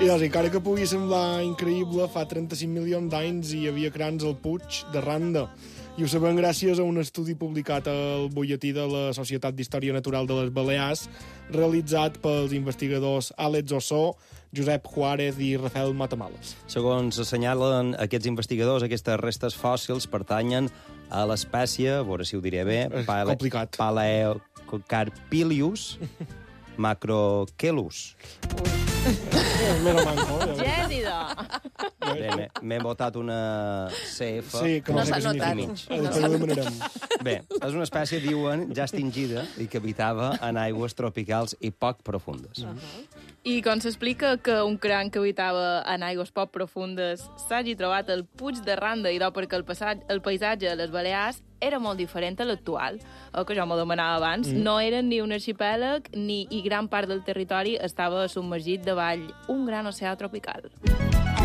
I doncs, encara que pugui semblar increïble, fa 35 milions d'anys hi havia crans al Puig de Randa. I ho sabem gràcies a un estudi publicat al butlletí de la Societat d'Història Natural de les Balears, realitzat pels investigadors Àlex Ossó, Josep Juárez i Rafael Matamales. Segons assenyalen aquests investigadors, aquestes restes fòssils pertanyen a l'espècie, a veure si ho diré bé, complicat. Paleocarpilius macrocelus. Mera manco, Gènida! Bé, m'he votat una CF. Sí, que no sé s'ha què significa. notat. Després ho demanarem. Bé, és una espècie, diuen, ja extingida i que habitava en aigües tropicals i poc profundes. I com s'explica que un cranc que habitava en aigües poc profundes s'hagi trobat al Puig de Randa i perquè el paisatge a les Balears era molt diferent a l'actual, que jo m'ho demanava abans. No eren ni un arxipèlag i gran part del territori estava submergit davall un gran oceà tropical.